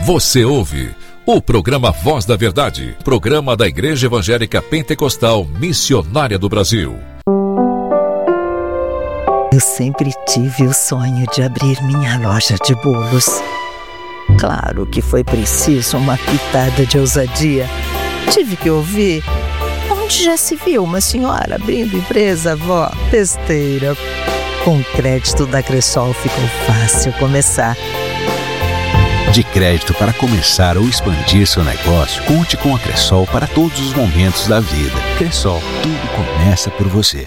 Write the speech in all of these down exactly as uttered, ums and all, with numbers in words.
Você ouve o programa Voz da Verdade, programa da Igreja Evangélica Pentecostal Missionária do Brasil. Eu sempre tive o sonho de abrir minha loja de bolos. Claro que foi preciso uma pitada de ousadia. Tive que ouvir: onde já se viu uma senhora abrindo empresa, vó? Besteira. Com crédito da Cressol ficou fácil começar. De crédito para começar ou expandir seu negócio, conte com a Cressol para todos os momentos da vida. Cressol, tudo começa por você.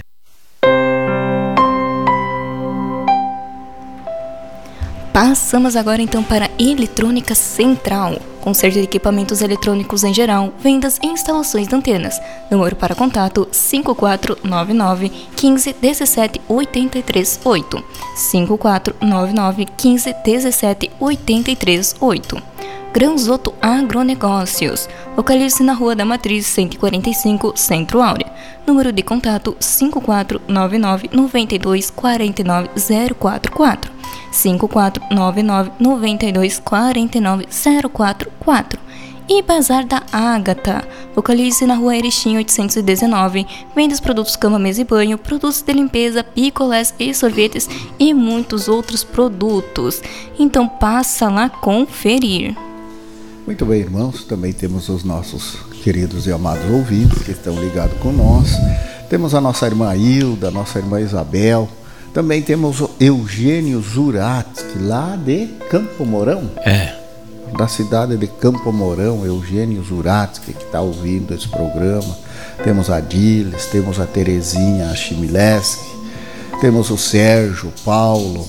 Passamos agora então para Eletrônica Central, conserto de equipamentos eletrônicos em geral, vendas e instalações de antenas. Número para contato cinco quatro nove nove, um cinco, um sete, oito três oito, cinco quatro nove nove, um cinco, um sete, oito três oito. Granzoto Agronegócios, localize-se na Rua da Matriz cento e quarenta e cinco, Centro Áurea. Número de contato cinco quatro nove nove, nove dois quatro nove, zero quatro quatro, cinco quatro nove nove, nove dois quatro nove, zero quatro quatro. E Bazar da Ágata, localize-se na Rua Erechim oitocentos e dezenove, vende os produtos cama, mesa e banho, produtos de limpeza, picolés e sorvetes e muitos outros produtos. Então passa lá conferir. Muito bem, irmãos, também temos os nossos queridos e amados ouvintes que estão ligados com nós. Temos a nossa irmã Hilda, a nossa irmã Isabel. Também temos o Eugênio Zuratsky, lá de Campo Mourão. É. Da cidade de Campo Mourão, Eugênio Zuratsky, que está ouvindo esse programa. Temos a Diles, temos a Terezinha Chimileski, temos o Sérgio, o Paulo,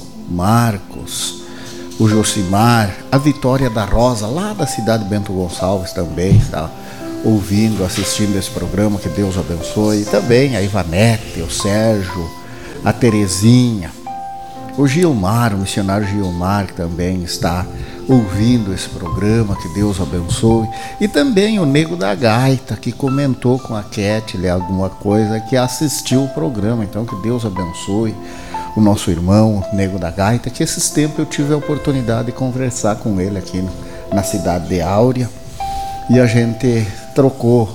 Marcos, o Josimar, a Vitória da Rosa, lá da cidade de Bento Gonçalves também está ouvindo, assistindo esse programa, que Deus abençoe. E também a Ivanete, o Sérgio, a Terezinha, o Gilmar, o missionário Gilmar, que também está ouvindo esse programa, que Deus abençoe. E também o Nego da Gaita, que comentou com a Ketley alguma coisa, que assistiu o programa. Então que Deus abençoe o nosso irmão Nego da Gaita, que esses tempos eu tive a oportunidade de conversar com ele aqui na cidade de Áurea, e a gente trocou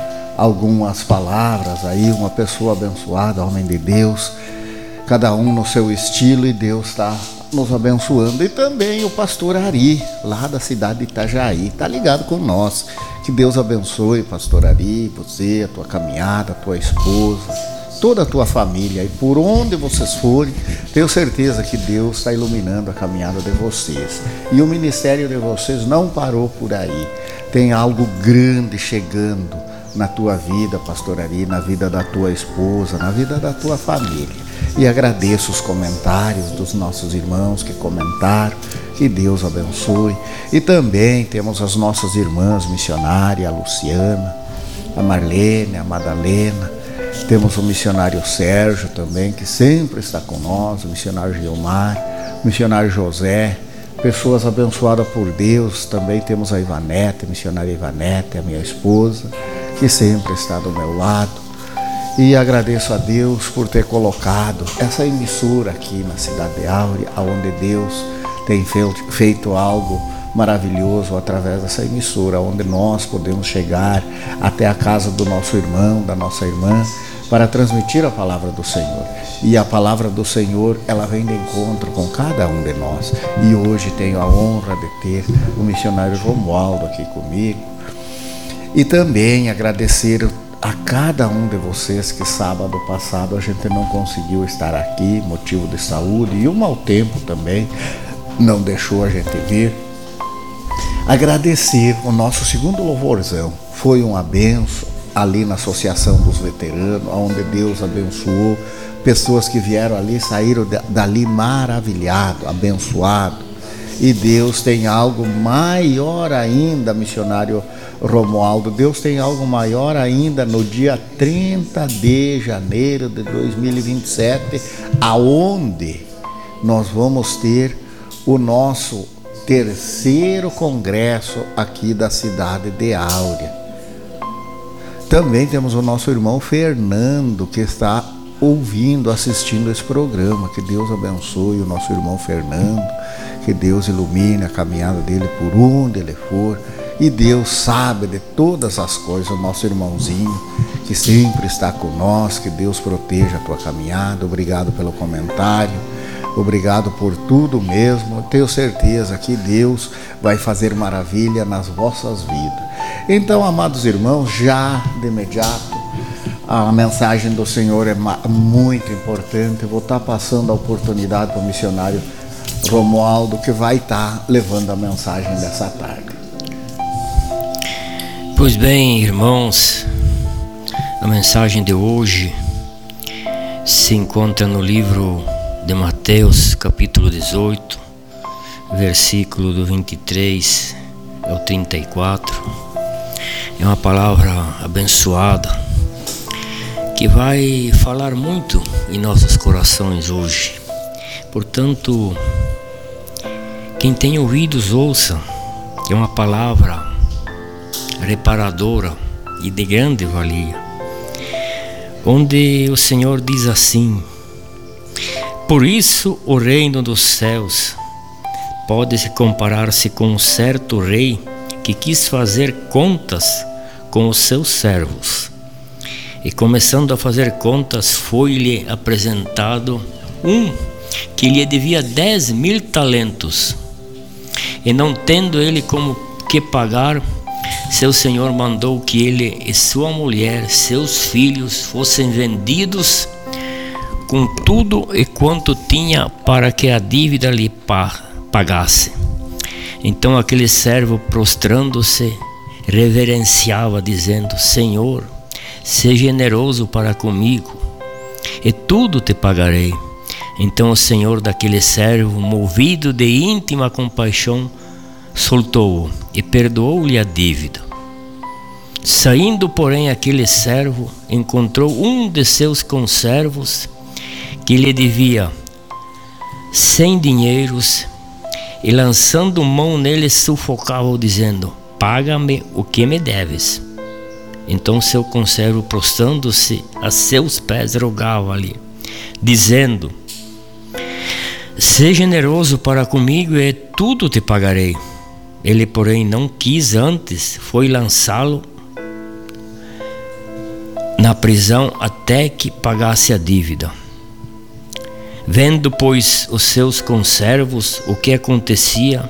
algumas palavras aí. Uma pessoa abençoada, homem de Deus, cada um no seu estilo, e Deus está nos abençoando. E também o pastor Ari, lá da cidade de Itajaí, está ligado com nós. Que Deus abençoe, pastor Ari, você, a tua caminhada, a tua esposa, toda a tua família, e por onde vocês forem, tenho certeza que Deus está iluminando a caminhada de vocês. E o ministério de vocês não parou por aí. Tem algo grande chegando na tua vida, pastor Ari, na vida da tua esposa, na vida da tua família. E agradeço os comentários dos nossos irmãos que comentaram. Que Deus abençoe. E também temos as nossas irmãs missionárias, a Luciana, a Marlene, a Madalena. Temos o missionário Sérgio também, que sempre está com nós, o missionário Gilmar, o missionário José, pessoas abençoadas por Deus. Também temos a Ivanete, a missionária Ivanete, a minha esposa, que sempre está do meu lado. E agradeço a Deus por ter colocado essa emissora aqui na cidade de Áurea, onde Deus tem feito algo maravilhoso através dessa emissora, onde nós podemos chegar até a casa do nosso irmão, da nossa irmã, para transmitir a palavra do Senhor. E a palavra do Senhor, ela vem de encontro com cada um de nós. E hoje tenho a honra de ter o missionário Romualdo aqui comigo. E também agradecer a cada um de vocês que sábado passado a gente não conseguiu estar aqui, motivo de saúde, e o mau tempo também não deixou a gente vir. Agradecer o nosso segundo louvorzão, foi uma benção ali na Associação dos Veteranos, onde Deus abençoou, pessoas que vieram ali, saíram dali maravilhado, abençoado. E Deus tem algo maior ainda, missionário Romualdo, Deus tem algo maior ainda no dia trinta de janeiro de dois mil e vinte e sete, aonde nós vamos ter o nosso terceiro congresso aqui da cidade de Áurea. Também temos o nosso irmão Fernando, que está ouvindo, assistindo esse programa. Que Deus abençoe o nosso irmão Fernando, que Deus ilumine a caminhada dele por onde ele for. E Deus sabe de todas as coisas, o nosso irmãozinho que sempre está conosco. Que Deus proteja a tua caminhada. Obrigado pelo comentário, obrigado por tudo mesmo. Eu tenho certeza que Deus vai fazer maravilha nas vossas vidas. Então, amados irmãos, já de imediato, a mensagem do Senhor é muito importante. Eu vou estar passando a oportunidade para o missionário Romualdo, que vai estar levando a mensagem dessa tarde. Pois bem, irmãos, a mensagem de hoje se encontra no livro de Mateus, capítulo dezoito, versículo do vinte e três ao trinta e quatro. É uma palavra abençoada que vai falar muito em nossos corações hoje. Portanto, quem tem ouvidos ouça. É uma palavra reparadora e de grande valia, onde o Senhor diz assim: por isso o reino dos céus pode-se comparar-se com um certo rei que quis fazer contas com os seus servos. E começando a fazer contas, foi-lhe apresentado um que lhe devia dez mil talentos. E não tendo ele como que pagar, seu senhor mandou que ele e sua mulher, seus filhos, fossem vendidos com tudo e quanto tinha, para que a dívida lhe pagasse. Então aquele servo, prostrando-se, reverenciava, dizendo: Senhor, seja generoso para comigo, e tudo te pagarei. Então o senhor daquele servo, movido de íntima compaixão, soltou-o e perdoou-lhe a dívida. Saindo, porém, aquele servo encontrou um de seus conservos que lhe devia cem dinheiros, e lançando mão nele, sufocava-o, dizendo: paga-me o que me deves. Então seu conservo, prostrando-se a seus pés, rogava-lhe, dizendo: seja generoso para comigo e tudo te pagarei. Ele, porém, não quis, antes foi lançá-lo na prisão até que pagasse a dívida. Vendo, pois, os seus conservos o que acontecia,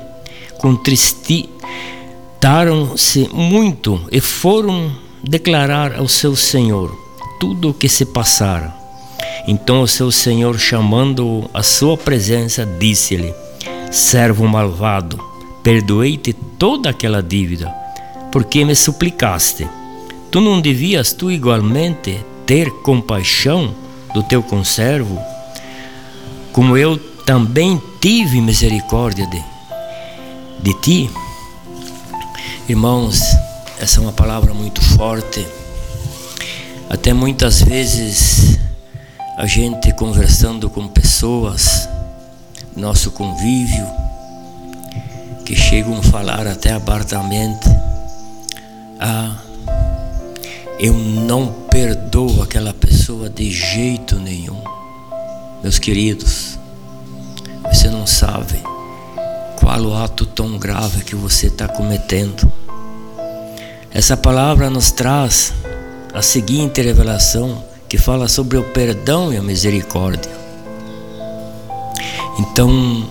contristaram-se muito e foram declarar ao seu senhor tudo o que se passara. Então o seu senhor, chamando-o à sua presença, disse-lhe: servo malvado, perdoei-te toda aquela dívida, porque me suplicaste. Tu não devias tu igualmente ter compaixão do teu conservo, como eu também tive misericórdia de, de ti? Irmãos, essa é uma palavra muito forte. Até muitas vezes a gente conversando com pessoas, nosso convívio, que chegam a falar até abertamente: ah, eu não perdoo aquela pessoa de jeito nenhum. Meus queridos, você não sabe qual o ato tão grave que você está cometendo. Essa palavra nos traz a seguinte revelação, que fala sobre o perdão e a misericórdia. Então,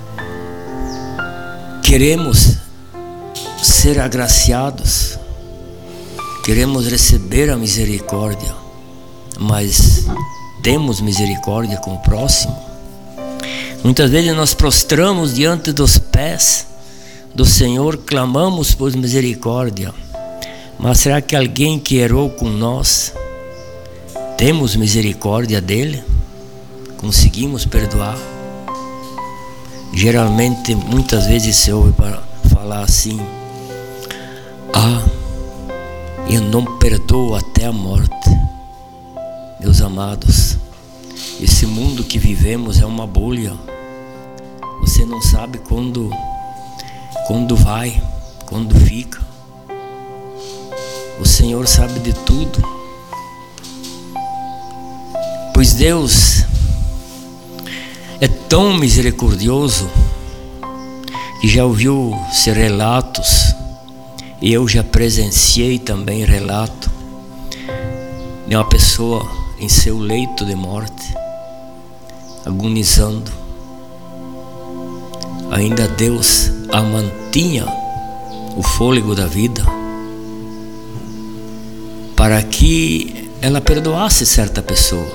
queremos ser agraciados, queremos receber a misericórdia, mas temos misericórdia com o próximo? Muitas vezes nós prostramos diante dos pés do Senhor, clamamos por misericórdia, mas será que alguém que errou com nós, temos misericórdia dele? Conseguimos perdoar? Geralmente, muitas vezes se ouve para falar assim: ah, eu não perdoo até a morte. Meus amados, esse mundo que vivemos é uma bolha. Você não sabe quando, quando vai, quando fica. O Senhor sabe de tudo. Pois Deus é tão misericordioso que já ouviu-se relatos, e eu já presenciei também relato de uma pessoa em seu leito de morte, agonizando. Ainda Deus a mantinha o fôlego da vida para que ela perdoasse certa pessoa.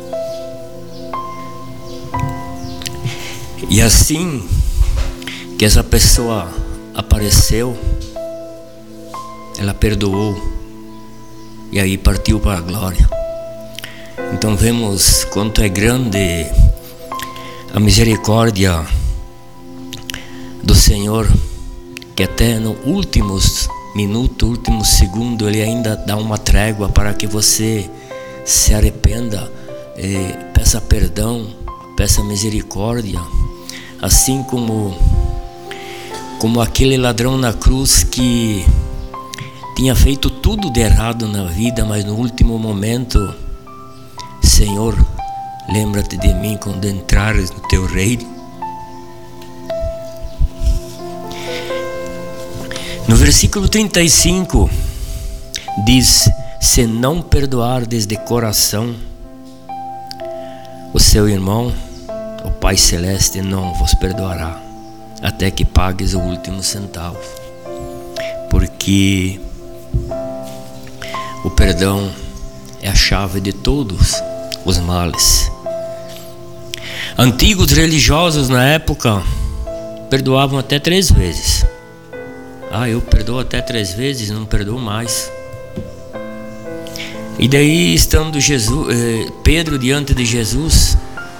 E assim que essa pessoa apareceu, ela perdoou e aí partiu para a glória. Então vemos quanto é grande a misericórdia do Senhor, que até no último minuto, último segundo, Ele ainda dá uma trégua para que você se arrependa, eh, peça perdão, peça misericórdia. Assim como, como aquele ladrão na cruz que tinha feito tudo de errado na vida, mas no último momento: Senhor, lembra-te de mim quando entrares no teu reino. No versículo trinta e cinco diz: se não perdoardes de coração o seu irmão, o Pai Celeste não vos perdoará, até que pagues o último centavo. Porque o perdão é a chave de todos os males. Antigos religiosos na época perdoavam até três vezes. Ah, eu perdoo até três vezes, não perdoo mais. E daí, estando Jesus, eh, Pedro diante de Jesus,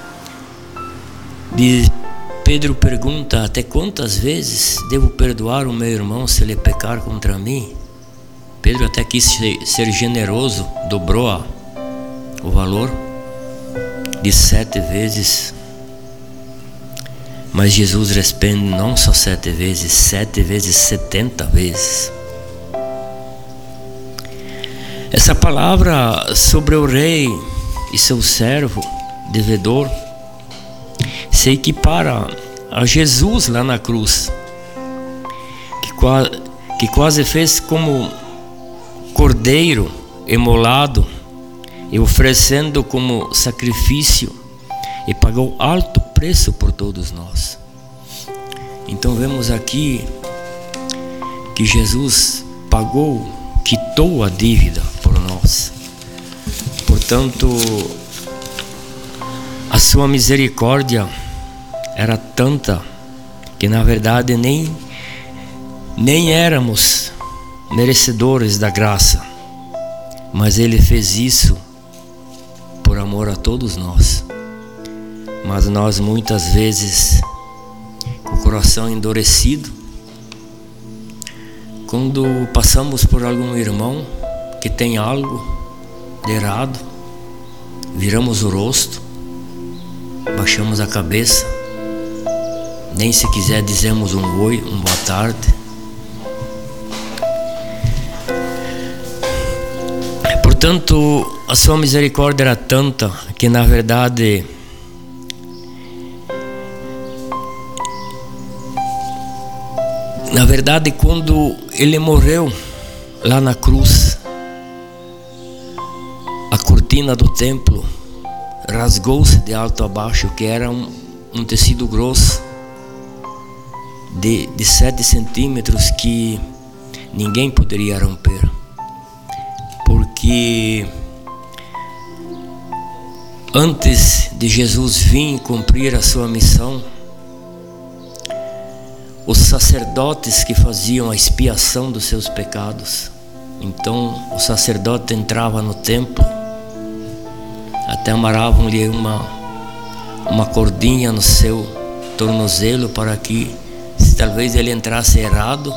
de, Pedro pergunta: até quantas vezes devo perdoar o meu irmão se ele pecar contra mim? Pedro até quis ser, ser generoso, dobrou a, o valor de sete vezes. Mas Jesus responde: não só sete vezes, sete vezes setenta vezes. Essa palavra sobre o rei e seu servo devedor se equipara a Jesus lá na cruz, que, qua, que quase fez como cordeiro imolado e oferecendo como sacrifício, e pagou alto preço por todos nós. Então vemos aqui que Jesus pagou, quitou a dívida por nós. Portanto, a sua misericórdia era tanta que na verdade nem, nem éramos merecedores da graça, mas Ele fez isso por amor a todos nós. Mas nós muitas vezes, com o coração endurecido, quando passamos por algum irmão que tem algo de errado, viramos o rosto, baixamos a cabeça, nem se quiser dizemos um oi, um boa tarde. Portanto, a sua misericórdia era tanta que na verdade Na verdade, quando Ele morreu lá na cruz, a cortina do templo rasgou-se de alto a baixo, que era um, um tecido grosso de, de sete centímetros que ninguém poderia romper, porque antes de Jesus vir cumprir a sua missão, os sacerdotes que faziam a expiação dos seus pecados, então o sacerdote entrava no templo, até amarravam-lhe uma, uma cordinha no seu tornozelo para que, se talvez ele entrasse errado,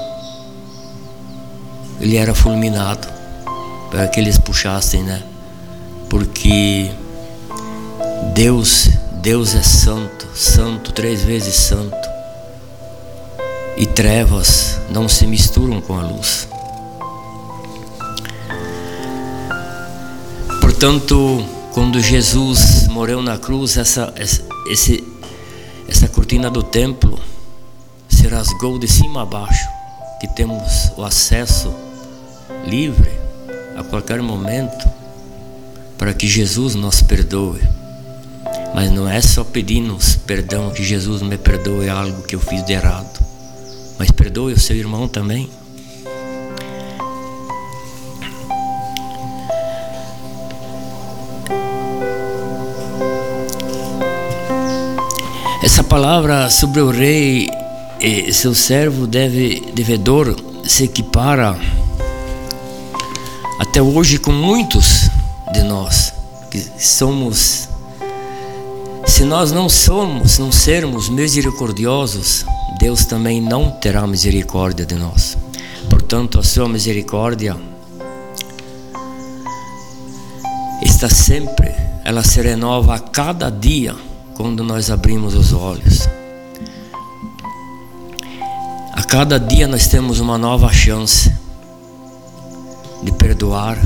ele era fulminado, para que eles puxassem, né? Porque Deus, Deus é santo, santo, três vezes santo. E trevas não se misturam com a luz. Portanto, quando Jesus morreu na cruz, essa, essa, esse, essa cortina do templo se rasgou de cima a baixo, que temos o acesso livre a qualquer momento para que Jesus nos perdoe. Mas não é só pedir-nos perdão, que Jesus me perdoe algo que eu fiz de errado, mas perdoe o seu irmão também. Essa palavra sobre o rei e seu servo deve, devedor se equipara até hoje com muitos de nós que somos. Se nós não somos, não sermos misericordiosos, Deus também não terá misericórdia de nós. Portanto, a sua misericórdia está sempre, ela se renova a cada dia quando nós abrimos os olhos. A cada dia nós temos uma nova chance de perdoar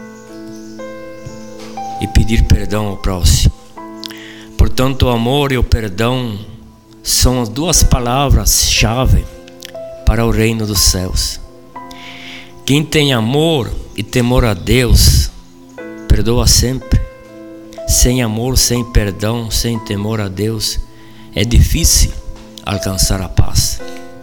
e pedir perdão ao próximo. Portanto, o amor e o perdão são as duas palavras-chave para o reino dos céus. Quem tem amor e temor a Deus, perdoa sempre. Sem amor, sem perdão, sem temor a Deus, é difícil alcançar a paz.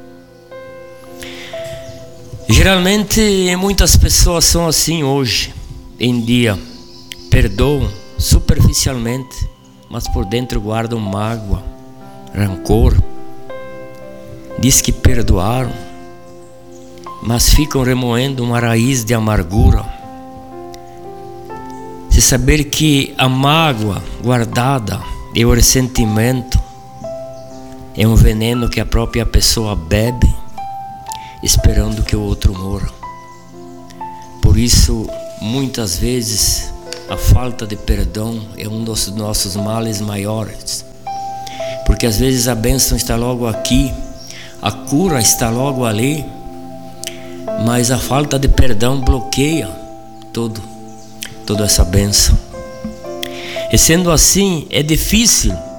Geralmente, muitas pessoas são assim hoje em dia. Perdoam superficialmente, mas por dentro guardam mágoa, rancor. Diz que perdoaram, mas ficam remoendo uma raiz de amargura. Se saber que a mágoa guardada e o ressentimento é um veneno que a própria pessoa bebe, esperando que o outro morra. Por isso, muitas vezes, a falta de perdão é um dos nossos males maiores. Porque às vezes a bênção está logo aqui, a cura está logo ali, mas a falta de perdão bloqueia todo, toda essa bênção. E sendo assim, é difícil